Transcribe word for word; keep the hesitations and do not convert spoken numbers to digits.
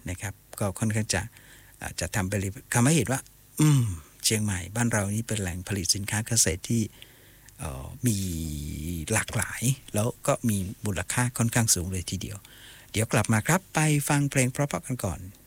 นะครับก็ค่อนข้างจะจะทำไปทำให้เห็นว่าอืมเชียงใหม่บ้านเรานี่เป็นแหล่งผลิตสินค้าเกษตรที่มีหลากหลายแล้วก็มีมูลค่าค่อนข้างสูงเลยทีเดียวเดี๋ยวกลับมาครับไปฟังเพลงเพราะๆกันก่อน